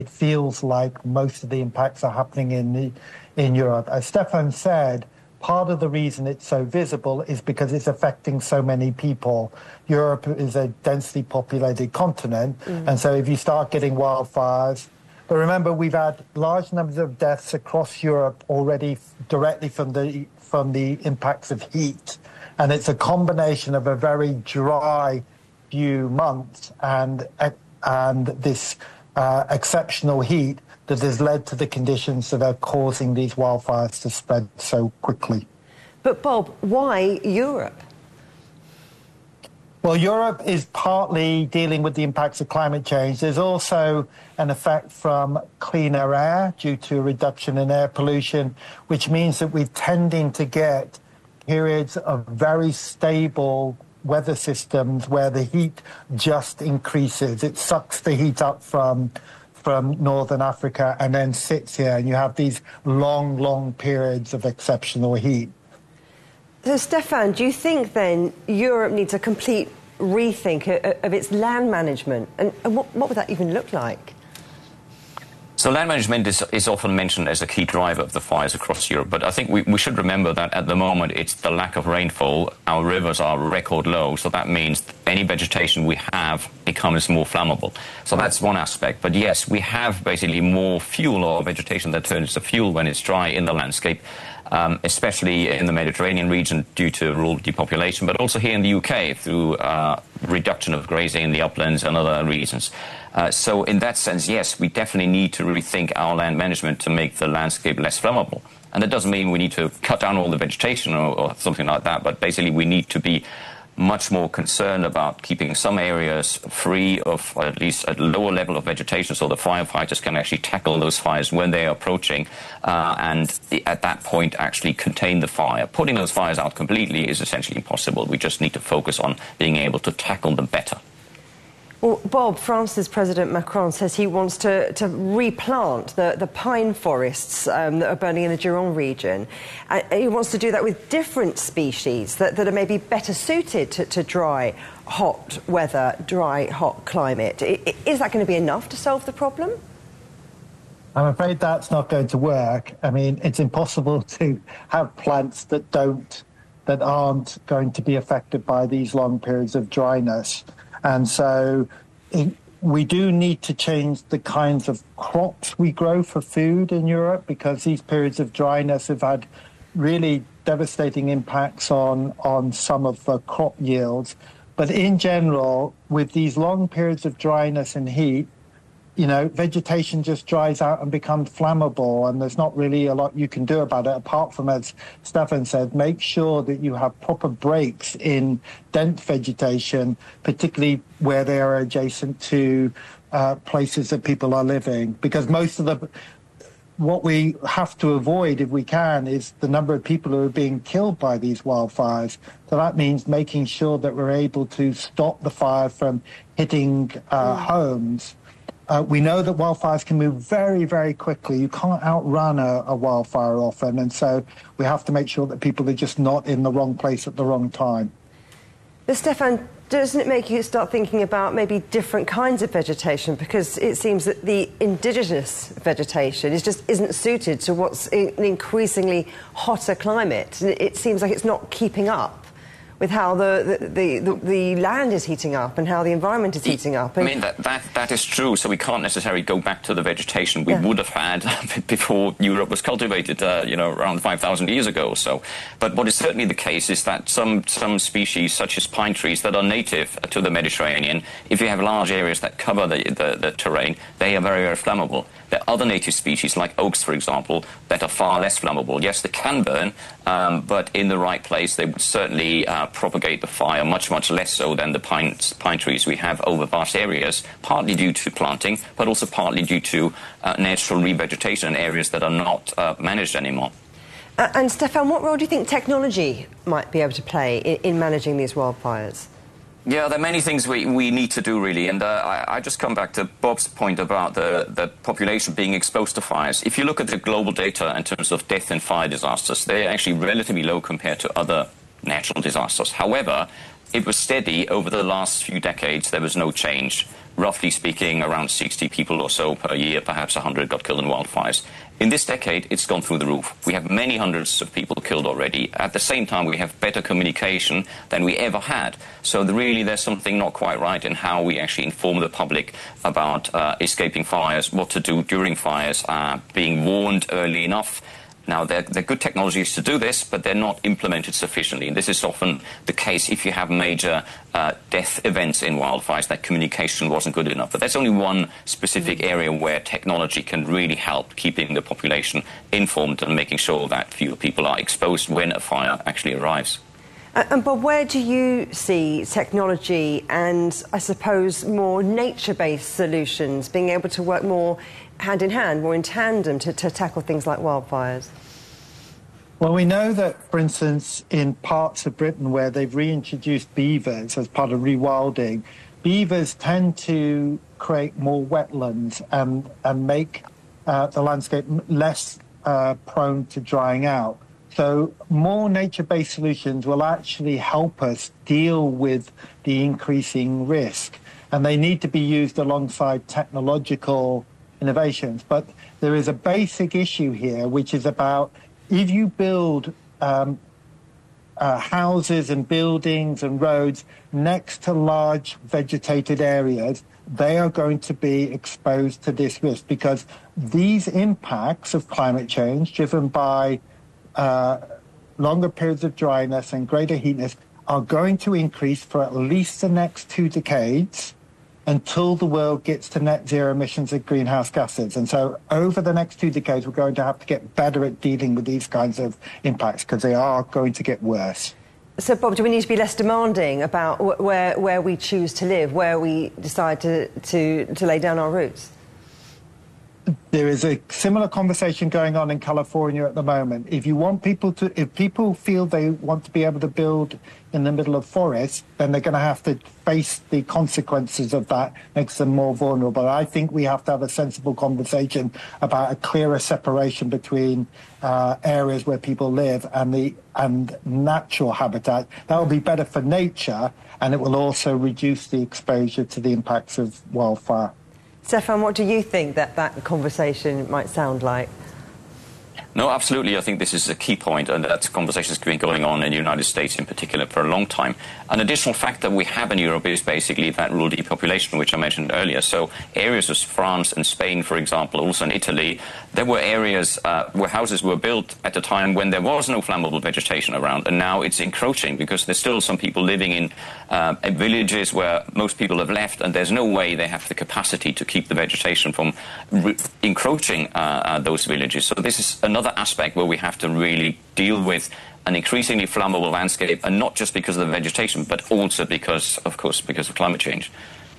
it feels like most of the impacts are happening in Europe. As Stefan said, part of the reason it's so visible is because it's affecting so many people. Europe is a densely populated continent, and so if you start getting wildfires, but remember, we've had large numbers of deaths across Europe already directly from the impacts of heat, and it's a combination of a very dry few months and this exceptional heat that has led to the conditions that are causing these wildfires to spread so quickly. But Bob, why Europe? Well, Europe is partly dealing with the impacts of climate change. There's also an effect from cleaner air due to a reduction in air pollution, which means that we're tending to get periods of very stable weather systems where the heat just increases. It sucks the heat up from northern Africa and then sits here, and you have these long periods of exceptional heat. So, Stefan, do you think then Europe needs a complete rethink of its land management? And what would that even look like? So land management is often mentioned as a key driver of the fires across Europe, but I think we should remember that at the moment it's the lack of rainfall. Our rivers are record low, so that means any vegetation we have becomes more flammable. So that's one aspect. But yes, we have basically more fuel or vegetation that turns to fuel when it's dry in the landscape. Especially in the Mediterranean region due to rural depopulation, but also here in the UK through reduction of grazing in the uplands and other reasons. So in that sense, yes, we definitely need to rethink our land management to make the landscape less flammable. And that doesn't mean we need to cut down all the vegetation or something like that, but basically we need to be much more concerned about keeping some areas free of, or at least a lower level of vegetation, so the firefighters can actually tackle those fires when they are approaching and at that point actually contain the fire. Putting those fires out completely is essentially impossible. We just need to focus on being able to tackle them better. Well, Bob, France's President Macron says he wants to replant the pine forests that are burning in the Gironde region. He wants to do that with different species that are maybe better suited to dry, hot weather, dry, hot climate. Is that going to be enough to solve the problem? I'm afraid that's not going to work. I mean, it's impossible to have plants that aren't going to be affected by these long periods of dryness. And so we do need to change the kinds of crops we grow for food in Europe, because these periods of dryness have had really devastating impacts on some of the crop yields. But in general, with these long periods of dryness and heat, you know, vegetation just dries out and becomes flammable, and there's not really a lot you can do about it, apart from, as Stefan said, make sure that you have proper breaks in dense vegetation, particularly where they are adjacent to places that people are living. Because what we have to avoid, if we can, is the number of people who are being killed by these wildfires. So that means making sure that we're able to stop the fire from hitting homes. We know that wildfires can move very, very quickly. You can't outrun a wildfire often, and so we have to make sure that people are just not in the wrong place at the wrong time. But Stefan, doesn't it make you start thinking about maybe different kinds of vegetation? Because it seems that the indigenous vegetation isn't suited to what's an increasingly hotter climate. It seems like it's not keeping up with how the land is heating up and how the environment is heating up. I mean, that is true. So we can't necessarily go back to the vegetation we would have had before Europe was cultivated, around 5,000 years ago or so. But what is certainly the case is that some species, such as pine trees, that are native to the Mediterranean, if you have large areas that cover the terrain, they are very, very flammable. There are other native species, like oaks, for example, that are far less flammable. Yes, they can burn, but in the right place, they would certainly propagate the fire much, much less so than the pine trees we have over vast areas, partly due to planting, but also partly due to natural revegetation in areas that are not managed anymore. And Stefan, what role do you think technology might be able to play in managing these wildfires? Yeah, there are many things we need to do, really, and I just come back to Bob's point about the population being exposed to fires. If you look at the global data in terms of death and fire disasters, they're actually relatively low compared to other natural disasters. However, it was steady over the last few decades. There was no change. roughly speaking, around 60 people or so per year, perhaps 100 got killed in wildfires. In this decade, it's gone through the roof. We have many hundreds of people killed already. At the same time, we have better communication than we ever had. So really, there's something not quite right in how we actually inform the public about escaping fires, what to do during fires, being warned early enough. Now, they're good technologies to do this, but they're not implemented sufficiently. And this is often the case if you have major death events in wildfires, that communication wasn't good enough. But that's only one specific area where technology can really help keeping the population informed and making sure that fewer people are exposed when a fire actually arrives. And Bob, where do you see technology and, I suppose, more nature-based solutions being able to work more hand in hand, more in tandem to tackle things like wildfires? Well, we know that, for instance, in parts of Britain where they've reintroduced beavers as part of rewilding, beavers tend to create more wetlands and make the landscape less prone to drying out. So more nature-based solutions will actually help us deal with the increasing risk. And they need to be used alongside technological innovations. But there is a basic issue here, which is about if you build houses and buildings and roads next to large vegetated areas, they are going to be exposed to this risk because these impacts of climate change driven by longer periods of dryness and greater heatness are going to increase for at least the next 2 decades until the world gets to net zero emissions of greenhouse gases. And so over the next 2 decades, we're going to have to get better at dealing with these kinds of impacts because they are going to get worse. So, Bob, do we need to be less demanding about where we choose to live, where we decide to lay down our roots? There is a similar conversation going on in California at the moment. If people feel they want to be able to build in the middle of forests, then they're going to have to face the consequences of that, makes them more vulnerable. I think we have to have a sensible conversation about a clearer separation between areas where people live and natural habitat. That will be better for nature, and it will also reduce the exposure to the impacts of wildfire. Stefan, what do you think that conversation might sound like? No, absolutely. I think this is a key point, and that conversation has been going on in the United States in particular for a long time. An additional factor we have in Europe is basically that rural depopulation, which I mentioned earlier. So areas of France and Spain, for example, also in Italy, there were areas where houses were built at a time when there was no flammable vegetation around, and now it's encroaching because there's still some people living in villages where most people have left, and there's no way they have the capacity to keep the vegetation from encroaching those villages. So this is another aspect where we have to really deal with an increasingly flammable landscape, and not just because of the vegetation, but also because, of course, because of climate change.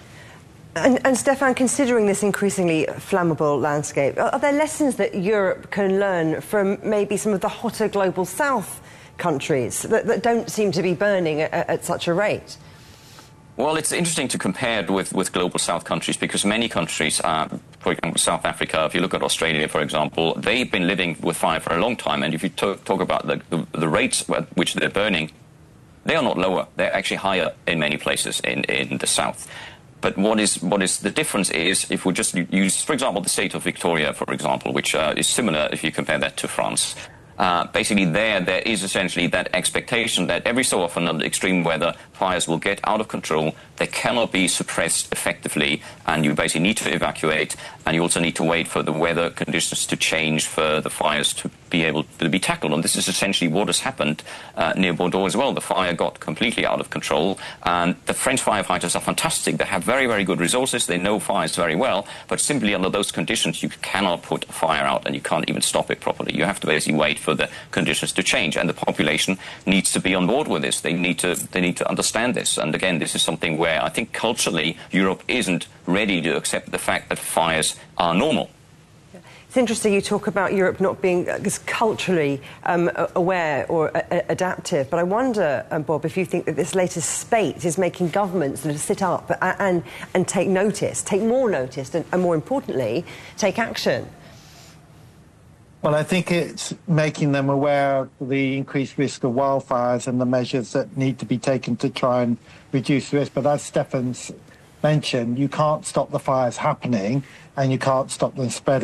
And Stefan, considering this increasingly flammable landscape, are there lessons that Europe can learn from maybe some of the hotter global south countries that don't seem to be burning at such a rate? Well, it's interesting to compare it with global south countries because many countries, for example, South Africa, if you look at Australia, for example, they've been living with fire for a long time. And if you talk about the rates at which they're burning, they are not lower. They're actually higher in many places in the south. But what is the difference is if we just use, for example, the state of Victoria, for example, which is similar if you compare that to France. Basically there is essentially that expectation that every so often under extreme weather, fires will get out of control. They cannot be suppressed effectively, and you basically need to evacuate, and you also need to wait for the weather conditions to change for the fires to be able to be tackled. And this is essentially what has happened near Bordeaux as well. The fire got completely out of control, and the French firefighters are fantastic. They have very, very good resources. They know fires very well, but simply under those conditions, you cannot put a fire out, and you can't even stop it properly. You have to basically wait for the conditions to change, and the population needs to be on board with this. They need to understand this. And again, this is something where I think culturally Europe isn't ready to accept the fact that fires are normal. It's interesting you talk about Europe not being culturally aware or adaptive, but I wonder, Bob, if you think that this latest spate is making governments sort of sit up and take notice, take more notice, and more importantly, take action. Well, I think it's making them aware of the increased risk of wildfires and the measures that need to be taken to try and reduce the risk. But as Stefan's mentioned, you can't stop the fires happening and you can't stop them spreading.